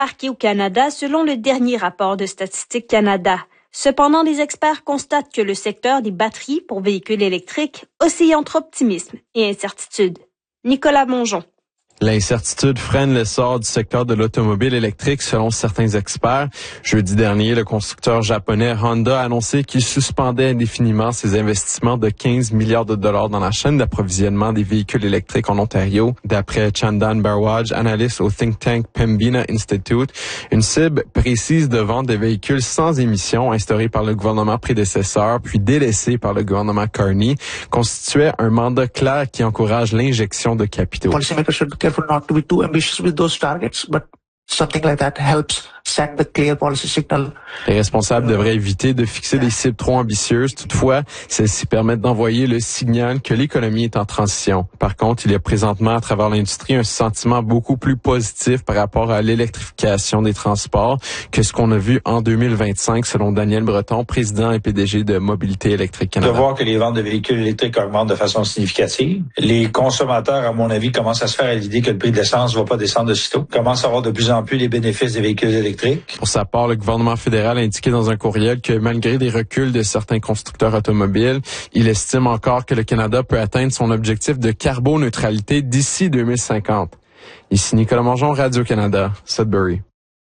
marqué au Canada selon le dernier rapport de Statistique Canada. Cependant, des experts constatent que le secteur des batteries pour véhicules électriques oscille entre optimisme et incertitude. Nicolas Mongeon. L'incertitude freine l'essor du secteur de l'automobile électrique selon certains experts. Jeudi dernier, le constructeur japonais Honda a annoncé qu'il suspendait indéfiniment ses investissements de 15 milliards de dollars dans la chaîne d'approvisionnement des véhicules électriques en Ontario. D'après Chandan Barwaj, analyste au think tank Pembina Institute, une cible précise de vente de véhicules sans émissions instaurée par le gouvernement prédécesseur puis délaissée par le gouvernement Carney constituait un mandat clair qui encourage l'injection de capitaux. Careful not to be too ambitious with those targets, but something like that helps send the clear policy signal. Les responsables devraient éviter de fixer des cibles trop ambitieuses. Toutefois, celles-ci permettent d'envoyer le signal que l'économie est en transition. Par contre, il y a présentement à travers l'industrie un sentiment beaucoup plus positif par rapport à l'électrification des transports que ce qu'on a vu en 2025, selon Daniel Breton, président et PDG de Mobilité électrique Canada. De voir que les ventes de véhicules électriques augmentent de façon significative. Les consommateurs, à mon avis, commencent à se faire à l'idée que le prix de l'essence ne va pas descendre aussitôt. Commencent à avoir de plus en plus les bénéfices des véhicules électriques. Pour sa part, le gouvernement fédéral a indiqué dans un courriel que malgré des reculs de certains constructeurs automobiles, il estime encore que le Canada peut atteindre son objectif de carboneutralité d'ici 2050. Ici Nicolas Mongeon, Radio-Canada, Sudbury.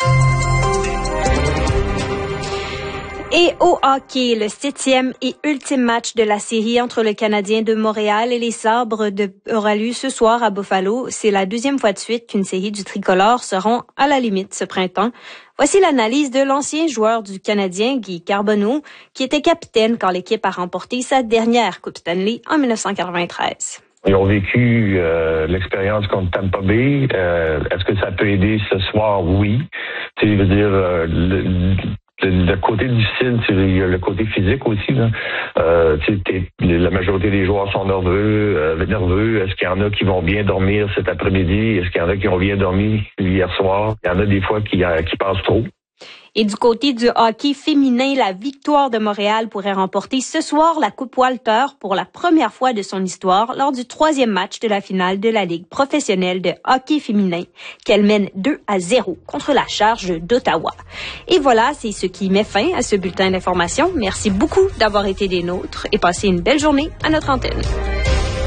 Et au hockey, le 7e et ultime match de la série entre le Canadien de Montréal et les Sabres aura lieu ce soir à Buffalo. C'est la deuxième fois de suite qu'une série du tricolore seront à la limite ce printemps. Voici l'analyse de l'ancien joueur du Canadien, Guy Carbonneau, qui était capitaine quand l'équipe a remporté sa dernière Coupe Stanley en 1993. Ils ont vécu l'expérience contre Tampa Bay. Est-ce que ça peut aider ce soir? Oui. Tu sais, je veux dire, le côté difficile, il y a le côté physique aussi. Là. La majorité des joueurs sont nerveux. Est-ce qu'il y en a qui vont bien dormir cet après-midi? Est-ce qu'il y en a qui ont bien dormi hier soir? Il y en a des fois qui passent trop. Et du côté du hockey féminin, la Victoire de Montréal pourrait remporter ce soir la Coupe Walter pour la première fois de son histoire lors du 3e match de la finale de la Ligue professionnelle de hockey féminin qu'elle mène 2-0 contre la Charge d'Ottawa. Et voilà, c'est ce qui met fin à ce bulletin d'information. Merci beaucoup d'avoir été des nôtres et passez une belle journée à notre antenne.